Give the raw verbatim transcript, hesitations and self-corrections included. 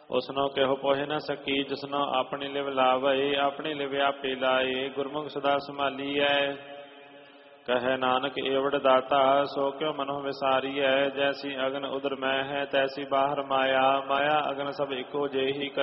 ਉਸਨੋਂ ਕਿਹੋ ਪੋਹਿ ਨ ਸਕੀ, ਜਿਸਨੋਂ ਆਪਣੀ ਲਿਵ ਲਾਵਈ, ਆਪਣੀ ਲਿਵ ਆਪੇ ਲਾਏ, ਗੁਰਮੁਖ ਸਦਾ ਸੰਭਾਲੀਐ। ਕਹੈ ਨਾਨਕ ਏਵੜ ਦਾਤਾ, ਸੋ ਕਿਉ ਮਨੋ ਵਿਸਾਰੀਐ। ਜੈਸੀ ਅਗਨ ਉਦਰ ਮੈਂ ਹੈ, ਤੈਸੀ ਬਾਹਰ ਮਾਇਆ, ਮਾਇਆ ਅਗਨ ਸਭ ਇੱਕੋ ਜਿਹੀ।